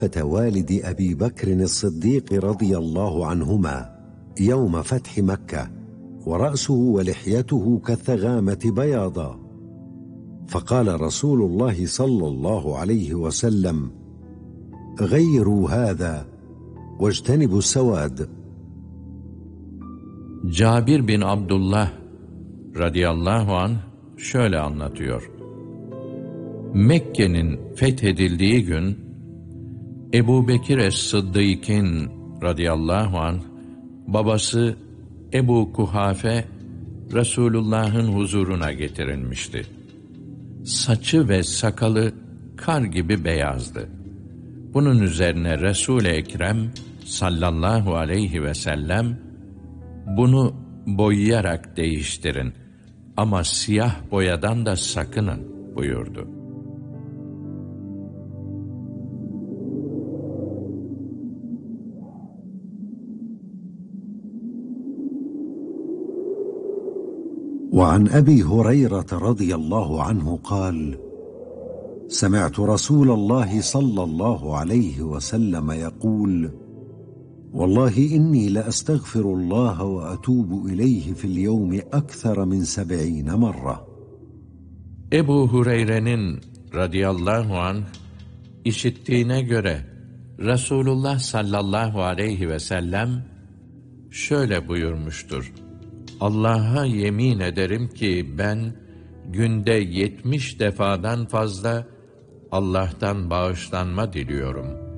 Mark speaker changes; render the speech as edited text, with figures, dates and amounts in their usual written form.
Speaker 1: والد أبي بكر الصديق رضي الله عنهما يوم فتح مكة، ورأسه ولحيته كالثغامة بياضا، فقال رسول الله صلى الله عليه وسلم: غيروا هذا واجتنبوا السواد.
Speaker 2: Cabir bin Abdullah radıyallahu anh şöyle anlatıyor. Mekke'nin fethedildiği gün Ebu Bekir es-Sıddık'ın radıyallahu anh babası Ebu Kuhafe Resulullah'ın huzuruna getirilmişti. Saçı ve sakalı kar gibi beyazdı. Bunun üzerine Resul-i Ekrem sallallahu aleyhi ve sellem bunu boyayarak değiştirin ama siyah boyadan da sakının buyurdu.
Speaker 1: وعن أبي هريرة رضي الله عنه قال: سمعت رسول الله صلى الله عليه وسلم يقول: والله إني لأستغفر الله وأتوب إليه في اليوم أكثر من 70 مرة.
Speaker 2: Ebu Hureyre'nin radıyallahu anh işittiğine göre Resulullah sallallahu aleyhi ve sellem şöyle buyurmuştur: Allah'a yemin ederim ki ben günde 70 defadan fazla Allah'tan bağışlanma diliyorum.